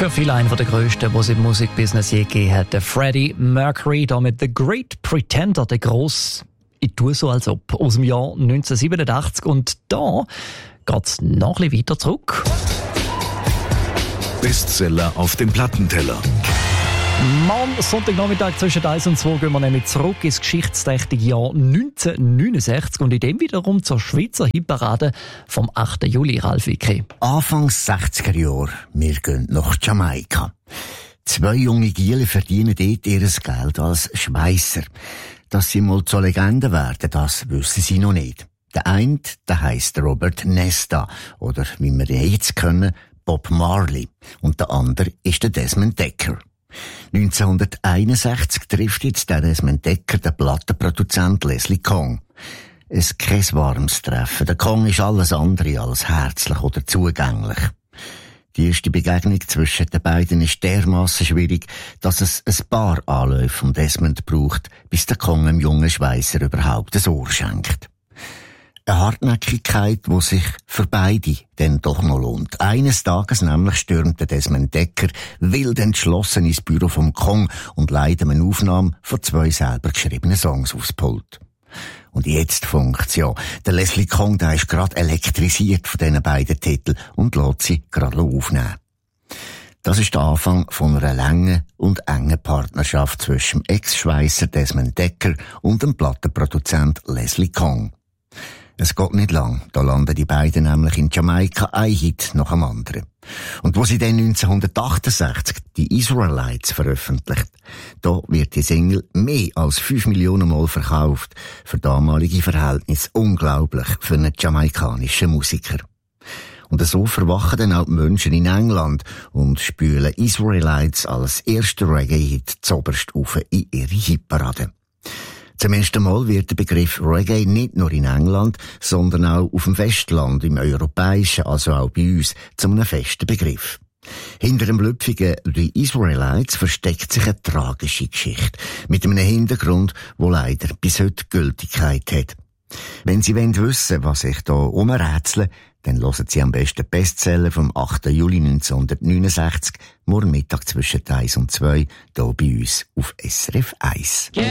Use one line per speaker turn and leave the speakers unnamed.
Für viele einer der grössten, die es im Musikbusiness je gegeben hat. Der Freddie Mercury, da mit The Great Pretender, der gross, ich tue so als ob, aus dem Jahr 1987. Und da geht's noch ein bisschen weiter zurück.
Bestseller auf dem Plattenteller.
Mann, Sonntagnachmittag zwischen 1 und 2 gehen wir nämlich zurück ins geschichtsträchtige Jahr 1969 und in dem wiederum zur Schweizer Hitparade vom 8. Juli, Ralf Wicki.
Anfangs 60er Jahre, wir gehen nach Jamaika. 2 junge Giele verdienen dort ihr Geld als Schweisser. Dass sie mal zur Legende werden, das wissen sie noch nicht. Der eine, der heisst Robert Nesta, oder wie wir ihn jetzt kennen, Bob Marley. Und der andere ist der Desmond Dekker. 1961 trifft jetzt der Desmond Dekker den Plattenproduzent Leslie Kong. Es kein warmes Treffen. Der Kong ist alles andere als herzlich oder zugänglich. Die erste Begegnung zwischen den beiden ist dermassen schwierig, dass es ein paar Anläufe von Desmond braucht, bis der Kong dem jungen Schweisser überhaupt ein Ohr schenkt. Eine Hartnäckigkeit, die sich für beide dann doch noch lohnt. Eines Tages nämlich stürmt der Desmond Dekker wild entschlossen ins Büro vom Kong und leitet eine Aufnahme von 2 selber geschriebenen Songs aufs Pult. Und jetzt funkt's ja. Der Leslie Kong, der ist gerade elektrisiert von diesen beiden Titeln und lässt sie gerade aufnehmen. Das ist der Anfang von einer langen und engen Partnerschaft zwischen dem Ex-Schweisser Desmond Dekker und dem Plattenproduzent Leslie Kong. Es geht nicht lang, da landen die beiden nämlich in Jamaika ein Hit nach dem anderen. Und wo sie dann 1968 die Israelites veröffentlicht, da wird die Single mehr als 5 Millionen Mal verkauft. Für damalige Verhältnisse unglaublich für einen jamaikanischen Musiker. Und so verwachen dann auch die Menschen in England und spülen Israelites als erster Reggae-Hit zoberst auf in ihre Hitparade. Zum ersten Mal wird der Begriff Reggae nicht nur in England, sondern auch auf dem Festland, im europäischen, also auch bei uns, zu einem festen Begriff. Hinter dem blüpfigen The Israelites versteckt sich eine tragische Geschichte, mit einem Hintergrund, wo leider bis heute Gültigkeit hat. Wenn Sie wissen wollen, was ich da umrätsle, dann hören Sie am besten Bestseller vom 8. Juli 1969, morgen Mittag zwischen 1 und 2, hier bei uns auf SRF 1.